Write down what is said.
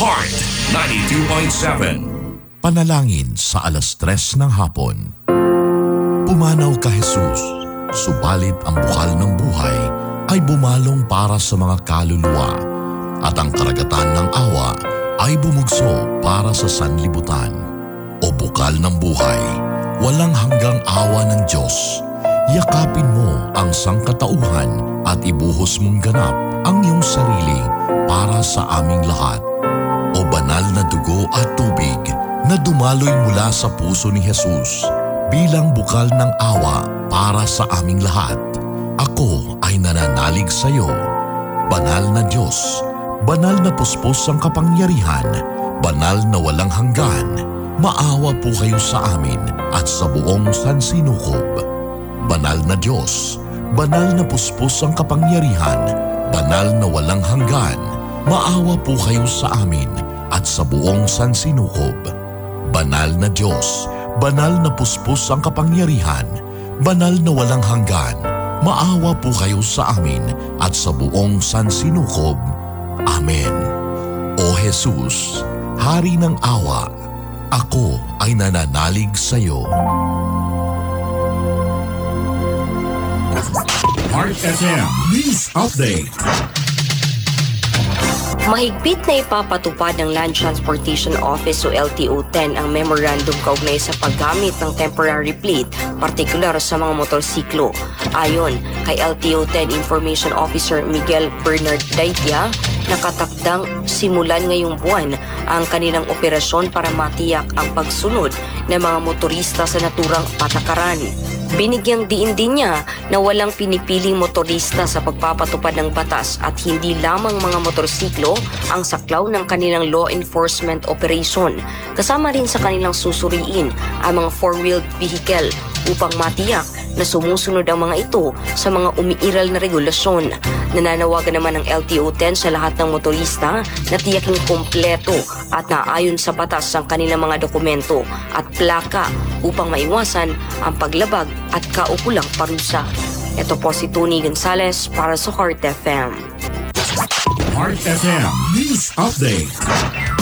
Heart 92.7. Panalangin sa 3:00 ng hapon. Pumanaw ka Jesus, subalit ang bukal ng buhay ay bumalong para sa mga kaluluwa at ang karagatan ng awa ay bumugso para sa sanlibutan. O bukal ng buhay, walang hanggang awa ng Diyos, yakapin mo ang sangkatauhan at ibuhos mong ganap ang iyong sarili para sa aming lahat. O banal na dugo at tubig na dumaloy mula sa puso ni Jesus bilang bukal ng awa para sa aming lahat. Ako ay nananalig sa iyo. Banal na Diyos, banal na puspos ang kapangyarihan, banal na walang hanggan, maawa po kayo sa amin at sa buong sansinukob. Banal na Diyos, banal na puspos ang kapangyarihan, banal na walang hanggan, maawa po kayo sa amin at sa buong sansinukob. Banal na Diyos, banal na puspos ang kapangyarihan, banal na walang hanggan, maawa po kayo sa amin at sa buong sansinukob. Amen. O Jesus, Hari ng awa, ako ay nananalig sa iyo. Heart FM News Update. Mahigpit na ipapatupad ng Land Transportation Office o LTO-10 ang memorandum kaugnay sa paggamit ng temporary plate, partikular sa mga motorsiklo. Ayon kay LTO-10 Information Officer Miguel Bernard Daitia, nakatakdang simulan ngayong buwan ang kanilang operasyon para matiyak ang pagsunod ng mga motorista sa naturang patakaran. Binigyang diin din niya na walang pinipiling motorista sa pagpapatupad ng batas at hindi lamang mga motorsiklo ang saklaw ng kanilang law enforcement operation. Kasama rin sa kanilang susuriin ang mga four-wheeled vehicle upang matiyak na sumusunod ang mga ito sa mga umiiral na regulasyon. Nananawagan naman ng LTO-10 sa lahat ng motorista na tiyaking kompleto at naayon sa batas ang kanilang mga dokumento at plaka upang maiwasan ang paglabag at kaukulang parusa. Ito po si Tony Gonzalez para sa Heart FM. Heart FM News Update.